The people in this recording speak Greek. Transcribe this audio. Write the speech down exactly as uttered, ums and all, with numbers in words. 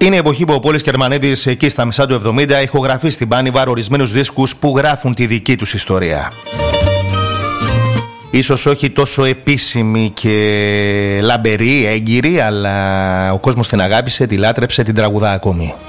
Είναι η εποχή που ο Πόλης Κερμανίδης εκεί στα μισά του εβδομήντα ηχογραφεί στην Πάνιβαρ ορισμένους δίσκους που γράφουν τη δική τους ιστορία. Ίσως όχι τόσο επίσημη και λαμπερή, έγκυρη, αλλά ο κόσμος την αγάπησε, τη λάτρεψε, την τραγουδά ακόμη.